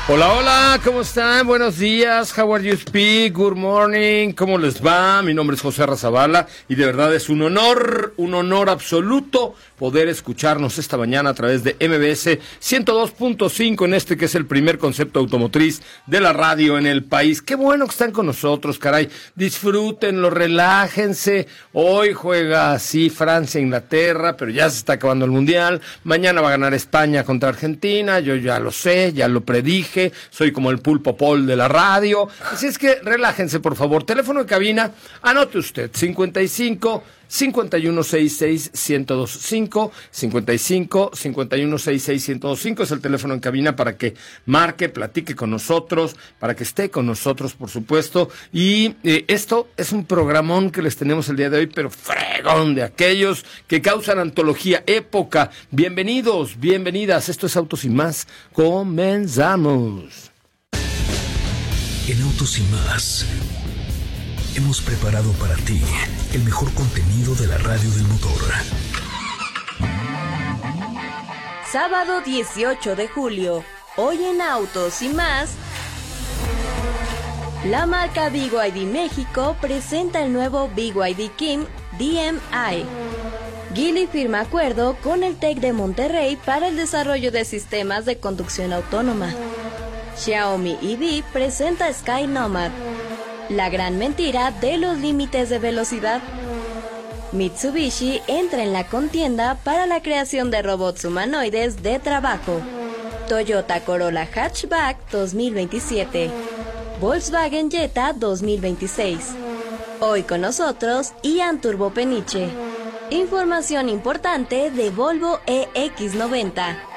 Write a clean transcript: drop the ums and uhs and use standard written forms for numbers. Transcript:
Hola, hola, ¿cómo están? Buenos días, how are you speak? Good morning, ¿cómo les va? Mi nombre es José Razabala y de verdad es un honor absoluto poder escucharnos esta mañana a través de MBS 102.5 en este que es el primer concepto automotriz de la radio en el país. Qué bueno que están con nosotros, caray. Disfrútenlo, relájense. Hoy juega, sí, Francia, Inglaterra, pero ya se está acabando el Mundial. Mañana va a ganar España contra Argentina, yo ya lo sé, ya lo predije. Soy como el pulpo Paul de la radio. Así es que relájense, por favor. Teléfono de cabina, anote usted, 55-5166-1025, 55-5166-1025 es el teléfono en cabina para que marque, platique con nosotros, para que esté con nosotros, por supuesto. Y esto es un programón que les tenemos el día de hoy, pero fregón, de aquellos que causan antología, época. Bienvenidos, bienvenidas. Esto es Autos y Más. Comenzamos. En Autos y Más hemos preparado para ti el mejor contenido de la radio del motor. Sábado 18 de julio, hoy en Autos y Más, la marca BYD México presenta el nuevo BYD Kim DM-i. Geely firma acuerdo con el TEC de Monterrey para el desarrollo de sistemas de conducción autónoma. Xiaomi EV presenta Sky Nomad, la gran mentira de los límites de velocidad. Mitsubishi entra en la contienda para la creación de robots humanoides de trabajo. Toyota Corolla Hatchback 2027. Volkswagen Jetta 2026. Hoy con nosotros, Ian Turbo Peniche. Información importante de Volvo EX90.